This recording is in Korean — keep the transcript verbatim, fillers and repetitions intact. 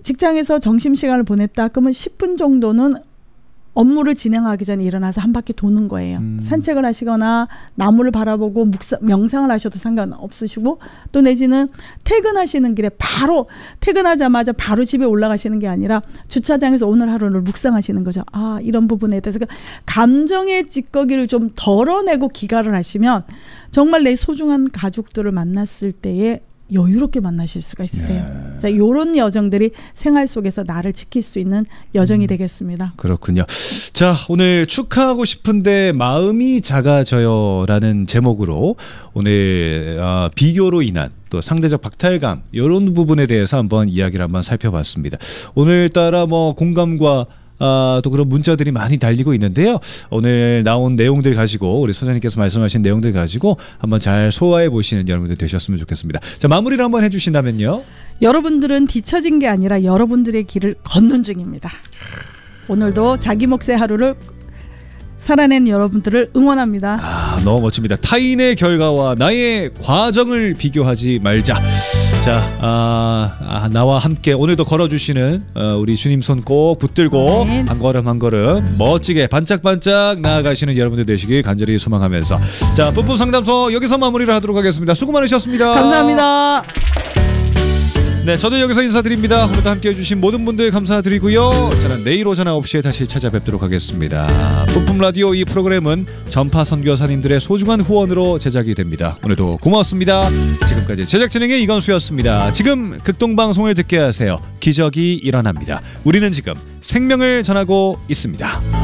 직장에서 점심시간을 보냈다. 그러면 십 분 정도는 업무를 진행하기 전에 일어나서 한 바퀴 도는 거예요. 음. 산책을 하시거나 나무를 바라보고 묵사, 명상을 하셔도 상관없으시고 또 내지는 퇴근하시는 길에 바로 퇴근하자마자 바로 집에 올라가시는 게 아니라 주차장에서 오늘 하루를 묵상하시는 거죠. 아, 이런 부분에 대해서 감정의 찌꺼기를 좀 덜어내고 귀가를 하시면 정말 내 소중한 가족들을 만났을 때에 여유롭게 만나실 수가 있으세요. 네. 자, 이런 여정들이 생활 속에서 나를 지킬 수 있는 여정이 음, 되겠습니다. 그렇군요. 자, 오늘 축하하고 싶은데 마음이 작아져요라는 제목으로 오늘 어, 비교로 인한 또 상대적 박탈감 이런 부분에 대해서 한번 이야기를 한번 살펴봤습니다. 오늘따라 뭐 공감과 아, 또 그런 문자들이 많이 달리고 있는데요. 오늘 나온 내용들 가지고 우리 소장님께서 말씀하신 내용들 가지고 한번 잘 소화해 보시는 여러분들 되셨으면 좋겠습니다. 자, 마무리를 한번 해주신다면요. 여러분들은 뒤처진 게 아니라 여러분들의 길을 걷는 중입니다. 오늘도 자기 몫의 하루를 살아낸 여러분들을 응원합니다. 아, 너무 멋집니다. 타인의 결과와 나의 과정을 비교하지 말자. 자, 아, 아, 나와 함께 오늘도 걸어주시는 어, 우리 주님 손 꼭 붙들고 네. 한 걸음 한 걸음 멋지게 반짝반짝 나아가시는 여러분들 되시길 간절히 소망하면서 자, 뿜뿜 상담소 여기서 마무리를 하도록 하겠습니다. 수고 많으셨습니다. 감사합니다. 네, 저도 여기서 인사드립니다. 오늘도 함께해 주신 모든 분들 감사드리고요. 저는 내일 오전 아홉 시에 다시 찾아뵙도록 하겠습니다. 뿜뿜 라디오 이 프로그램은 전파 선교사님들의 소중한 후원으로 제작이 됩니다. 오늘도 고맙습니다. 지금까지 제작 진행의 이건수였습니다. 지금 극동방송을 듣게 하세요. 기적이 일어납니다. 우리는 지금 생명을 전하고 있습니다.